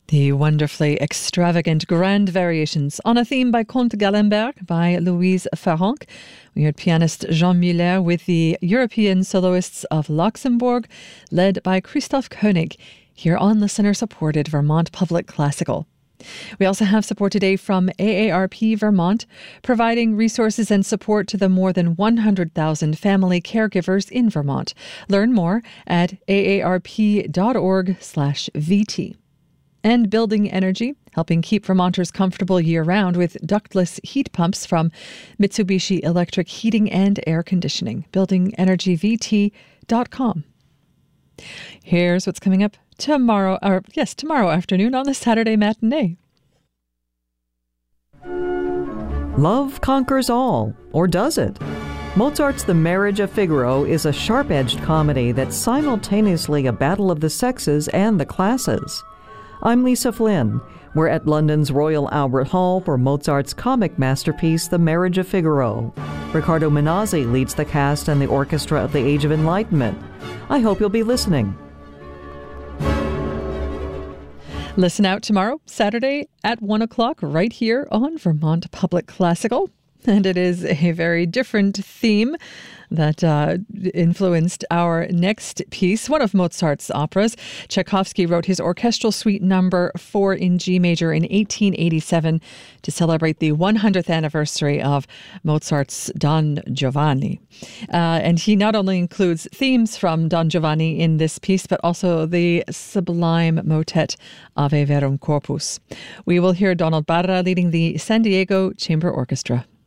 The wonderfully extravagant grand variations on a theme by Comte Gallenberg by Louise Farrenc. We heard pianist Jean Muller with the European Soloists of Luxembourg, led by Christoph Koenig, here on listener-supported Vermont Public Classical. We also have support today from AARP Vermont, providing resources and support to the more than 100,000 family caregivers in Vermont. Learn more at aarp.org/VT. And Building Energy, helping keep Vermonters comfortable year-round with ductless heat pumps from Mitsubishi Electric Heating and Air Conditioning. BuildingEnergyVT.com. Here's what's coming up tomorrow afternoon on the Saturday Matinee. Love conquers all, or does it? Mozart's The Marriage of Figaro is a sharp-edged comedy that's simultaneously a battle of the sexes and the classes. I'm Lisa Flynn. We're at London's Royal Albert Hall for Mozart's comic masterpiece, The Marriage of Figaro. Riccardo Minazzi leads the cast and the orchestra of the Age of Enlightenment. I hope you'll be listening. Listen out tomorrow, Saturday at 1 o'clock, right here on Vermont Public Classical. And it is a very different theme that influenced our next piece, one of Mozart's operas. Tchaikovsky wrote his Orchestral Suite No. 4 in G major in 1887 to celebrate the 100th anniversary of Mozart's Don Giovanni. And he not only includes themes from Don Giovanni in this piece, but also the sublime motet Ave Verum Corpus. We will hear Donald Barra leading the San Diego Chamber Orchestra.